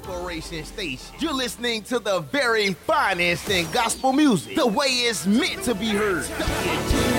Exploration Station. You're listening to the very finest in gospel music, the way it's meant to be heard.